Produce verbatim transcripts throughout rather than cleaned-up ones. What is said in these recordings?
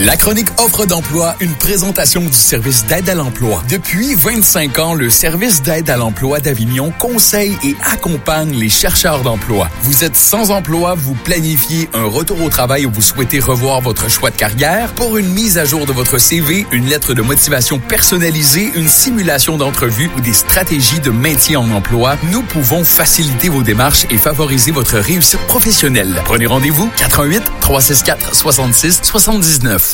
La chronique Offre d'emploi, une présentation du service d'aide à l'emploi. Depuis vingt-cinq ans, le service d'aide à l'emploi d'Avignon conseille et accompagne les chercheurs d'emploi. Vous êtes sans emploi, vous planifiez un retour au travail ou vous souhaitez revoir votre choix de carrière? Pour une mise à jour de votre C V, une lettre de motivation personnalisée, une simulation d'entrevue ou des stratégies de maintien en emploi, nous pouvons faciliter vos démarches et favoriser votre réussite professionnelle. Prenez rendez-vous quatre un huit, trois six quatre, six six sept neuf.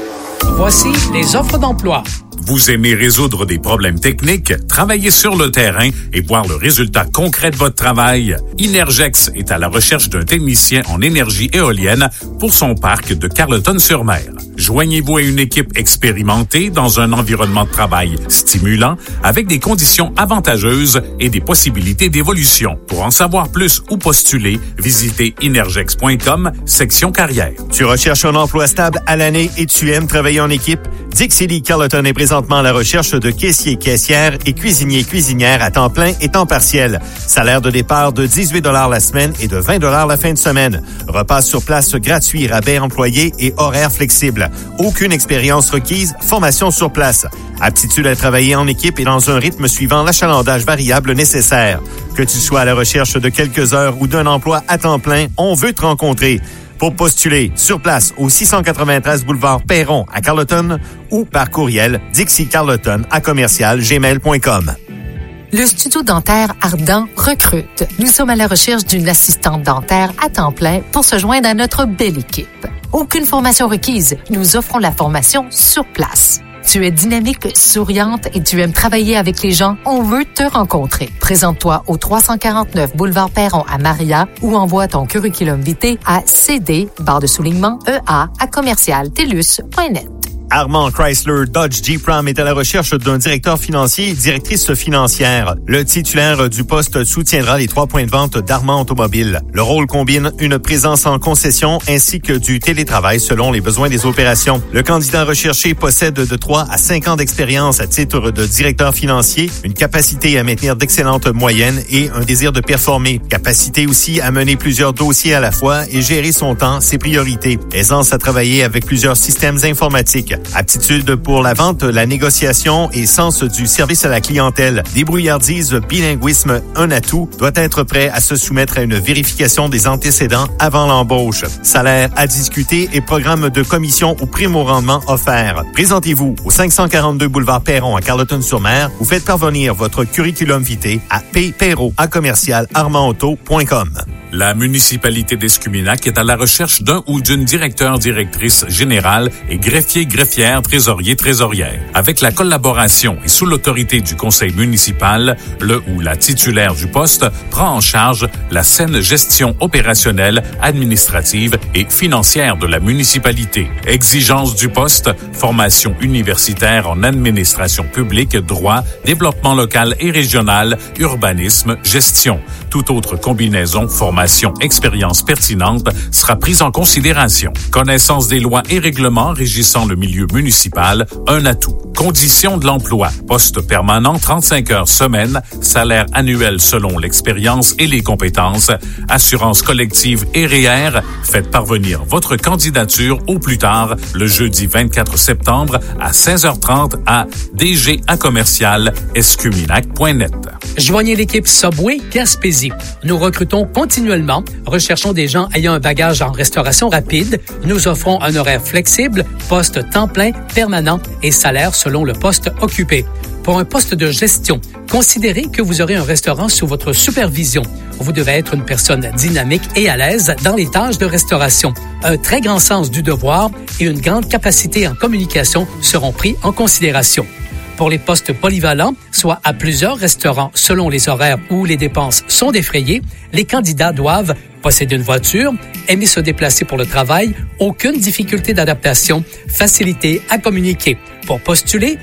Voici les offres d'emploi. Vous aimez résoudre des problèmes techniques, travailler sur le terrain et voir le résultat concret de votre travail? Inergex est à la recherche d'un technicien en énergie éolienne pour son parc de Carleton-sur-Mer. Joignez-vous à une équipe expérimentée dans un environnement de travail stimulant avec des conditions avantageuses et des possibilités d'évolution. Pour en savoir plus ou postuler, visitez inergex point com, section carrière. Tu recherches un emploi stable à l'année et tu aimes travailler en équipe? Dixie Lee Carleton est présentement à la recherche de caissiers, caissières et cuisiniers, cuisinières à temps plein et temps partiel. Salaire de départ de dix-huit dollars la semaine et de vingt dollars la fin de semaine. Repas sur place gratuit, rabais employés et horaires flexibles. Aucune expérience requise, formation sur place. Aptitude à travailler en équipe et dans un rythme suivant l'achalandage variable nécessaire. Que tu sois à la recherche de quelques heures ou d'un emploi à temps plein, on veut te rencontrer. Pour postuler, sur place au six cent quatre-vingt-treize boulevard Perron à Carleton ou par courriel dixiecarleton à commercial gmail point com. Le Studio dentaire Ardent recrute. Nous sommes à la recherche d'une assistante dentaire à temps plein pour se joindre à notre belle équipe. Aucune formation requise. Nous offrons la formation sur place. Tu es dynamique, souriante et tu aimes travailler avec les gens, on veut te rencontrer. Présente-toi au trois cent quarante-neuf boulevard Perron à Maria ou envoie ton curriculum vitae à cd, barre de soulignement, ea, à commercial telus point net. Armand Chrysler Dodge Jeep Ram est à la recherche d'un directeur financier et directrice financière. Le titulaire du poste soutiendra les trois points de vente d'Armand Automobile. Le rôle combine une présence en concession ainsi que du télétravail selon les besoins des opérations. Le candidat recherché possède de trois à cinq ans d'expérience à titre de directeur financier, une capacité à maintenir d'excellentes moyennes et un désir de performer. Capacité aussi à mener plusieurs dossiers à la fois et gérer son temps, ses priorités. Aisance à travailler avec plusieurs systèmes informatiques. Aptitude pour la vente, la négociation et sens du service à la clientèle. Débrouillardise, bilinguisme, un atout, doit être prêt à se soumettre à une vérification des antécédents avant l'embauche. Salaire à discuter et programme de commission ou prime au rendement offert. Présentez-vous au cinq cent quarante-deux boulevard Perron à Carleton-sur-Mer ou faites parvenir votre curriculum vitae à pperro à commercial armandauto point com. La municipalité d'Escuminac est à la recherche d'un ou d'une directeur-directrice générale et greffier-greffière, trésorier-trésorière. Avec la collaboration et sous l'autorité du conseil municipal, le ou la titulaire du poste prend en charge la saine gestion opérationnelle, administrative et financière de la municipalité. Exigences du poste, formation universitaire en administration publique, droit, développement local et régional, urbanisme, gestion. Toute autre combinaison, formation, expérience pertinente sera prise en considération. Connaissance des lois et règlements régissant le milieu municipal, un atout. Conditions de l'emploi. Poste permanent, trente-cinq heures semaine, salaire annuel selon l'expérience et les compétences, assurance collective et R E E R. Faites parvenir votre candidature au plus tard le jeudi vingt-quatre septembre à seize heures trente à d g a commercial escuminac point net. Joignez l'équipe Subway Gaspésie. Nous recrutons continuellement, recherchons des gens ayant un bagage en restauration rapide. Nous offrons un horaire flexible, poste temps plein, permanent et salaire selon le poste occupé. Pour un poste de gestion, considérez que vous aurez un restaurant sous votre supervision. Vous devez être une personne dynamique et à l'aise dans les tâches de restauration. Un très grand sens du devoir et une grande capacité en communication seront pris en considération. Pour les postes polyvalents, soit à plusieurs restaurants selon les horaires où les dépenses sont défrayées, les candidats doivent posséder une voiture, aimer se déplacer pour le travail, aucune difficulté d'adaptation, facilité à communiquer. Pour postuler,